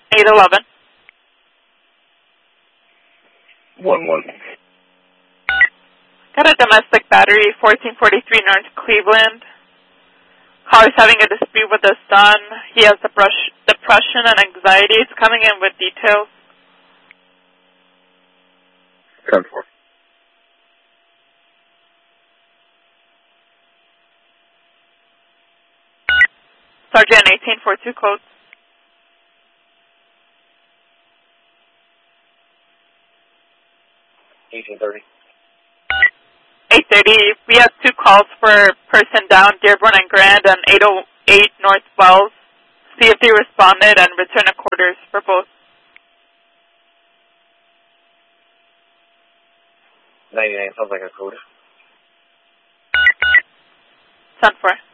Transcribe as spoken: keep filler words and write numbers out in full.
eight eleven. one one. Got a domestic battery, fourteen forty-three North Cleveland. Caller's having a dispute with his son. He has depression and anxiety. He's coming in with details. ten four. Sergeant eighteen forty-two codes. eighteen thirty. eight thirty, we have two calls for person down, Dearborn and Grand, and eight oh eight North Wells. See if they responded and return a quarters for both. ninety-nine sounds like a code. ten four.